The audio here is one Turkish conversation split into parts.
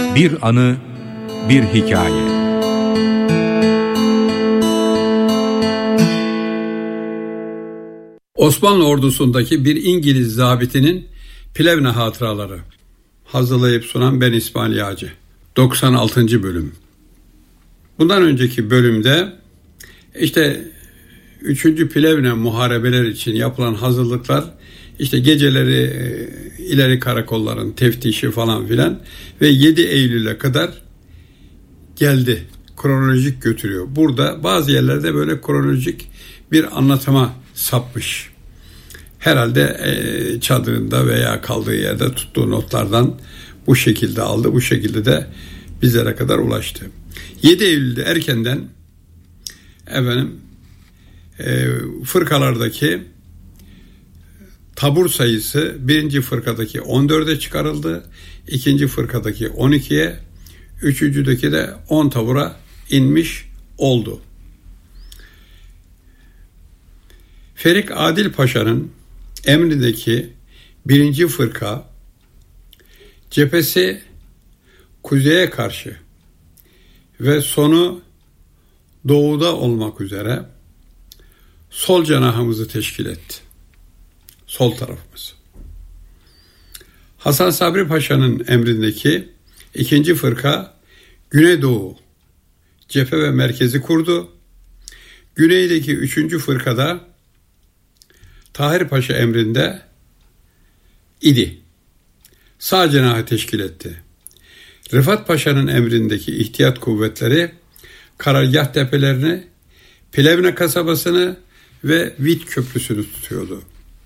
Bir anı, bir hikaye. Osmanlı ordusundaki bir İngiliz zabitinin Plevne hatıraları. Hazırlayıp sunan ben İsmail Yağcı. 96. bölüm. Bundan önceki bölümde işte 3. Plevne muharebeler için yapılan hazırlıklar, işte geceleri ileri karakolların teftişi falan filan ve 7 Eylül'e kadar geldi. Kronolojik götürüyor. Burada bazı yerlerde böyle kronolojik bir anlatıma sapmış. Herhalde çadırında veya kaldığı yerde tuttuğu notlardan bu şekilde aldı. Bu şekilde de bizlere kadar ulaştı. 7 Eylül'de erkenden fırkalardaki tabur sayısı birinci fırkadaki 14'e çıkarıldı. İkinci fırkadaki 12'ye, üçüncüdeki de 10 tabura inmiş oldu. Ferik Adil Paşa'nın emrindeki birinci fırka cephesi kuzeye karşı ve sonu doğuda olmak üzere sol cenahımızı teşkil etti. Sol tarafımız. Hasan Sabri Paşa'nın emrindeki ikinci fırka güneydoğu cephe ve merkezi kurdu. Güneydeki üçüncü fırkada Tahir Paşa emrinde idi. Sağ cenahı teşkil etti. Rıfat Paşa'nın emrindeki ihtiyat kuvvetleri karargah tepelerini, Plevne kasabasını ve Vit Köprüsü'nü tutuyordu.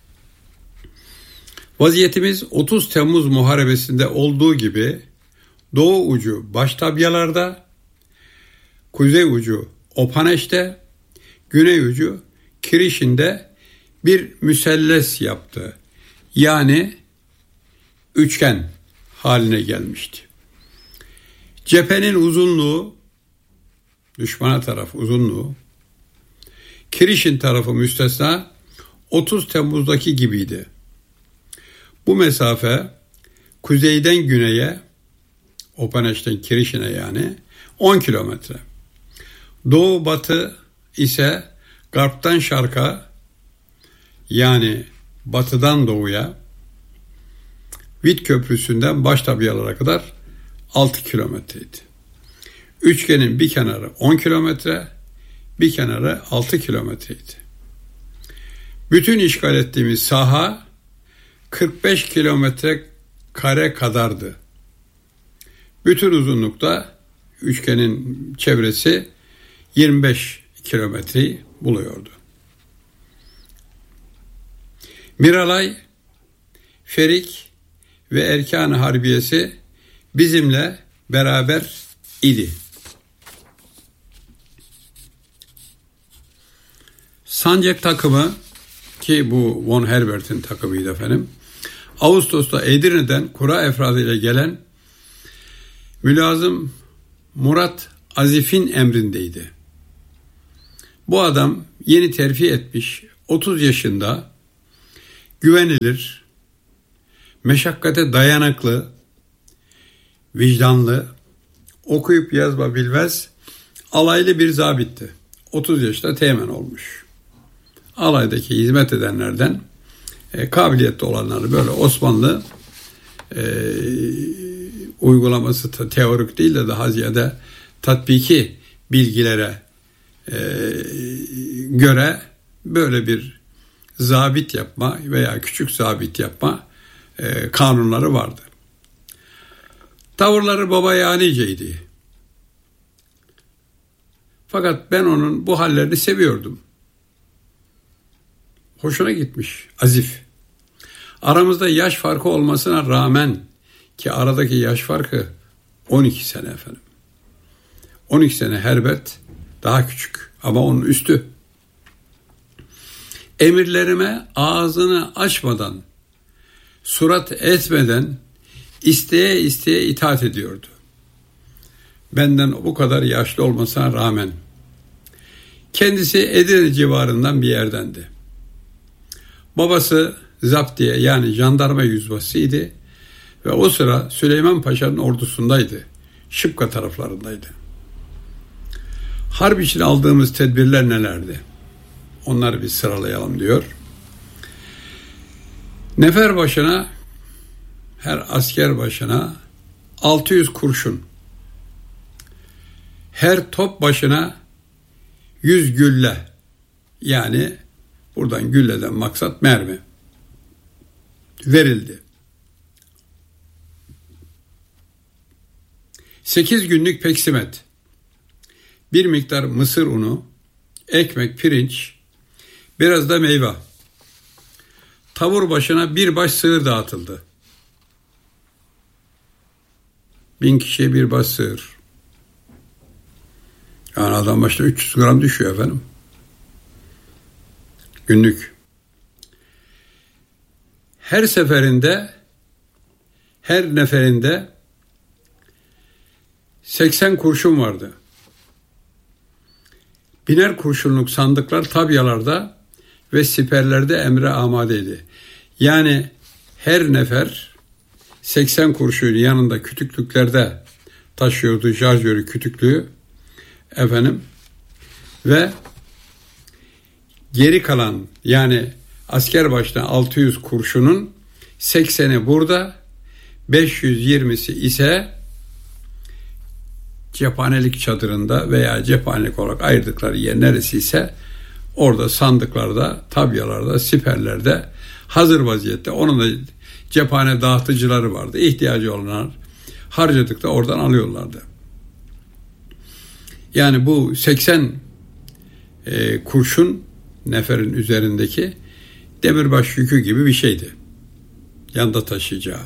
Vaziyetimiz 30 Temmuz Muharebesi'nde olduğu gibi doğu ucu Baştabyalar'da, kuzey ucu Opaneş'te, güney ucu Kirişin'de bir müselles yaptı. Yani üçgen haline gelmişti. Cephenin uzunluğu, düşmana taraf uzunluğu, Kirişin tarafı müstesna 30 Temmuz'daki gibiydi. Bu mesafe kuzeyden güneye, Opaneş'ten Kirişin'e yani 10 kilometre. Doğu batı ise garptan şarka yani batıdan doğuya Vit Köprüsü'nden Baştabyalar'a kadar 6 kilometreydi. Üçgenin bir kenarı 10 kilometre, bir kenarı 6 kilometreydi. Bütün işgal ettiğimiz saha 45 kilometre kare kadardı. Bütün uzunlukta üçgenin çevresi 25 kilometreyi buluyordu. Miralay, Ferik ve Erkan-ı Harbiyesi bizimle beraber idi. Sancak takımı, ki bu Von Herbert'in takımıydı efendim, Ağustos'ta Edirne'den kura efradıyla gelen Mülazım Murat Azif'in emrindeydi. Bu adam yeni terfi etmiş, 30 yaşında, güvenilir, meşakkate dayanıklı, vicdanlı, okuyup yazma bilmez, alaylı bir zabitti. 30 yaşında teğmen olmuş. Alaydaki hizmet edenlerden kabiliyetli olanları böyle Osmanlı uygulaması teorik değil de daha ziyade tatbiki bilgilere göre böyle bir zabit yapma veya küçük zabit yapma kanunları vardı. Tavırları babayaniceydi. Fakat ben onun bu hallerini seviyordum. Hoşuna gitmiş Azif. Aramızda yaş farkı olmasına rağmen, ki aradaki yaş farkı 12 sene efendim. 12 sene Herbert daha küçük ama onun üstü. Emirlerime ağzını açmadan, surat etmeden isteye isteye itaat ediyordu. Benden bu kadar yaşlı olmasına rağmen. Kendisi Edirne civarından bir yerdendi. Babası zaptiye yani jandarma yüzbaşısıydı ve o sıra Süleyman Paşa'nın ordusundaydı. Şıpka taraflarındaydı. Harp için aldığımız tedbirler nelerdi? Onları bir sıralayalım diyor. Nefer başına, her asker başına 600 kurşun. Her top başına 100 gülle. Yani buradan gülleden maksat mermi verildi. 8 günlük peksimet, bir miktar mısır unu, ekmek, pirinç, biraz da meyve. Tavur başına bir baş sığır dağıtıldı. 1000 kişiye bir baş sığır. Yani adam başına 300 gram düşüyor efendim. Günlük. Her seferinde, her neferinde 80 kurşun vardı. 1000'er kurşunluk sandıklar tabyalarda ve siperlerde emre amadeydi. Yani her nefer 80 kurşun yanında kütüklüklerde taşıyordu, şarjörü, kütüklüğü efendim, ve geri kalan, yani asker başına 600 kurşunun 80'i burada, 520'si ise cephanelik çadırında veya cephanelik olarak ayırdıkları yer neresiyse orada sandıklarda, tabyalarda, siperlerde hazır vaziyette. Onun da cephane dağıtıcıları vardı. İhtiyacı olanlar harcadıkta oradan alıyorlardı. Yani bu 80 kurşun neferin üzerindeki demirbaş yükü gibi bir şeydi. Yanında taşıyacağı.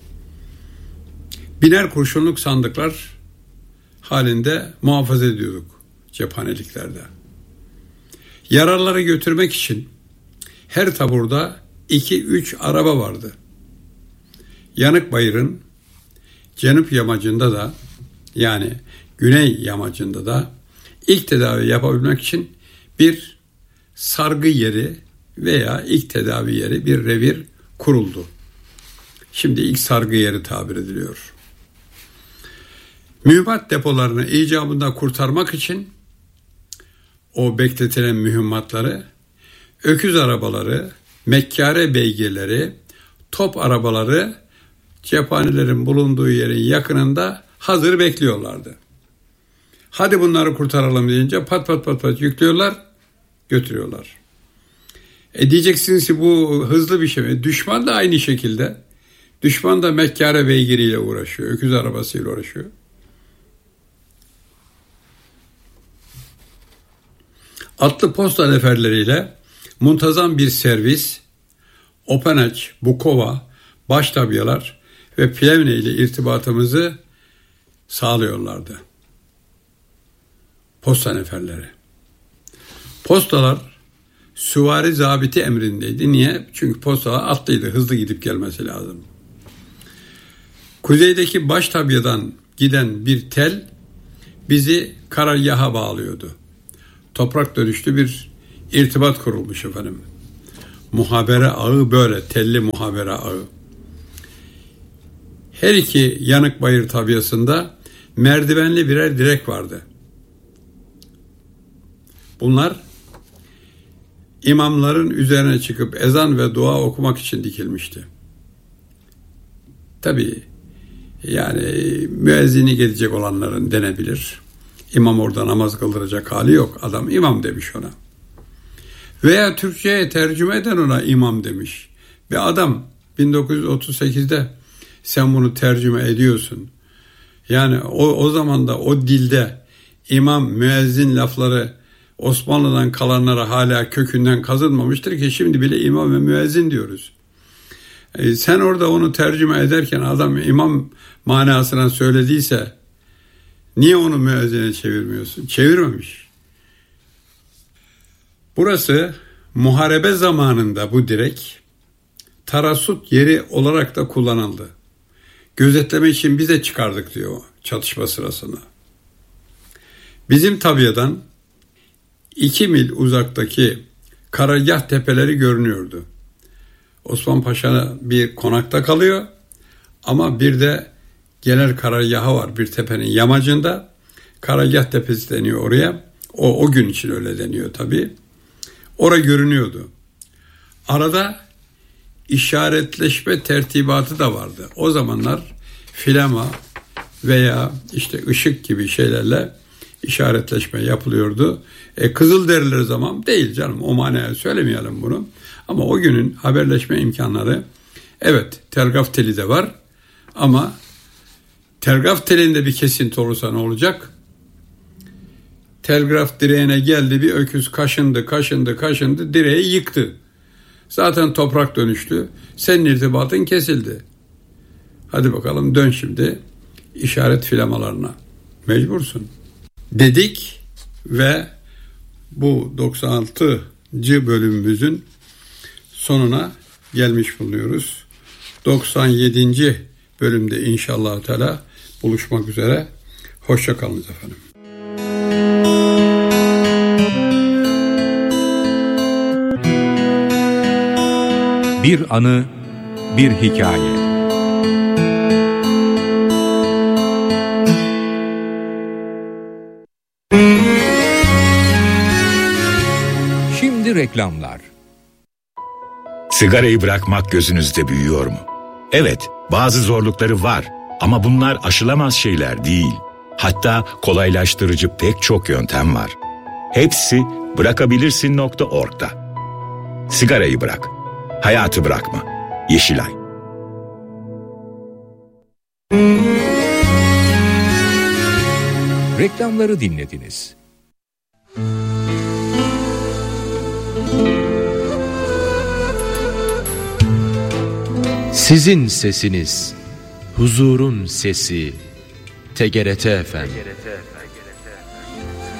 1000'er kurşunluk sandıklar halinde muhafaza ediyorduk cephaneliklerde. Yaralıları götürmek için her taburda 2-3 araba vardı. Yanıkbayır'ın Cenub yamacında da, yani Güney yamacında da ilk tedavi yapabilmek için bir sargı yeri veya ilk tedavi yeri, bir revir kuruldu. Şimdi ilk sargı yeri tabir ediliyor. Mühimmat depolarını icabında kurtarmak için o bekletilen mühimmatları, öküz arabaları, mekkare beygirleri, top arabaları cephanelerin bulunduğu yerin yakınında hazır bekliyorlardı. Hadi bunları kurtaralım deyince pat pat pat pat yüklüyorlar, götürüyorlar. Diyeceksiniz ki bu hızlı bir şey mi? Düşman da aynı şekilde. Düşman da mekkare beygiriyle uğraşıyor, öküz arabasıyla uğraşıyor. Atlı posta neferleriyle muntazam bir servis, Openaç, Bukova, Baştabyalar ve Plevne ile irtibatımızı sağlıyorlardı. Posta neferleri. Postalar süvari zabiti emrindeydi. Niye? Çünkü postalar atlıydı, hızlı gidip gelmesi lazım. Kuzeydeki Baştabya'dan giden bir tel bizi karargaha bağlıyordu. Toprak dönüşlü bir irtibat kurulmuş efendim. Muhabere ağı böyle, telli muhabere ağı. Her iki Yanıkbayır tabyasında merdivenli birer direk vardı. Bunlar imamların üzerine çıkıp ezan ve dua okumak için dikilmişti. Tabii yani müezzini gelecek olanların denebilir. İmam orada namaz kıldıracak hali yok. Adam imam demiş ona. Veya Türkçe'ye tercüme eden ona imam demiş. Bir adam 1938'de sen bunu tercüme ediyorsun. Yani o zaman da o dilde imam, müezzin lafları Osmanlı'dan kalanlara hala kökünden kazınmamıştır ki şimdi bile imam ve müezzin diyoruz. Sen orada onu tercüme ederken adam imam manasına söylediyse niye onu müezzine çevirmiyorsun? Çevirmemiş. Burası muharebe zamanında bu direk tarasut yeri olarak da kullanıldı. Gözetleme için bize çıkardık diyor çatışma sırasında. Bizim tabiadan 2 mil uzaktaki karargah tepeleri görünüyordu. Osman Paşa bir konakta kalıyor ama bir de genel karargahı var bir tepenin yamacında. Karargah tepesi deniyor oraya. O gün için öyle deniyor tabii. Orada görünüyordu. Arada işaretleşme tertibatı da vardı. O zamanlar flama veya işte ışık gibi şeylerle işaretleşme yapılıyordu. Kızılderililer zaman değil canım, o manaya söylemeyelim bunu. Ama o günün haberleşme imkanları, evet telgraf teli de var ama telgraf telinde bir kesinti olursa ne olacak? Telgraf direğine geldi, bir öküz kaşındı, direği yıktı. Zaten toprak dönüştü, senin irtibatın kesildi. Hadi bakalım dön şimdi işaret flamalarına. Mecbursun. Dedik ve bu 96. bölümümüzün sonuna gelmiş bulunuyoruz. 97. bölümde inşallah Teala buluşmak üzere. Hoşça kalınız efendim. Bir anı, bir hikaye. Şimdi reklamlar. Sigarayı bırakmak gözünüzde büyüyor mu? Evet, bazı zorlukları var ama bunlar aşılamaz şeyler değil. Hatta kolaylaştırıcı pek çok yöntem var. Hepsi bırakabilirsin.org'da. Sigarayı bırak, hayatı bırakma. Yeşilay. Reklamları dinlediniz. Sizin sesiniz, huzurun sesi, TGRT FM.